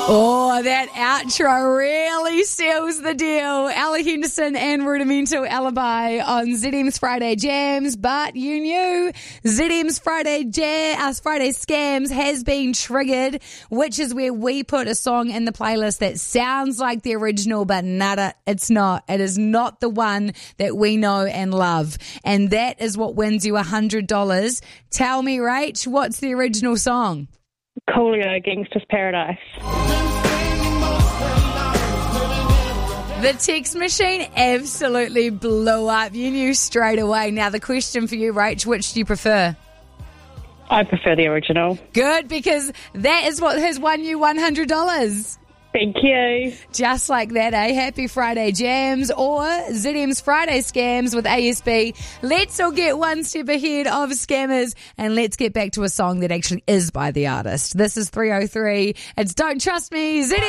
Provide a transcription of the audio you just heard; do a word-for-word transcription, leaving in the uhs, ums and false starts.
Oh, that outro really seals the deal. Ella Henderson and Rudimental Alibi on Z M's Friday Jams. But you knew Z M's Friday Jam, uh, Friday Scams has been triggered, which is where we put a song in the playlist that sounds like the original, but nada, it's not. It is not the one that we know and love. And that is what wins you one hundred dollars. Tell me, Rach, what's the original song? Coolio, Gangsta's Paradise. The text machine absolutely blew up. You knew straight away. Now the question for you, Rach, which do you prefer? I prefer the original. Good, because that is what has won you one hundred dollars. Thank you. Just like that, eh? Happy Friday Jams or Z M's Friday Scams with A S B. Let's all get one step ahead of scammers and let's get back to a song that actually is by the artist. This is three oh three. It's Don't Trust Me, Z M.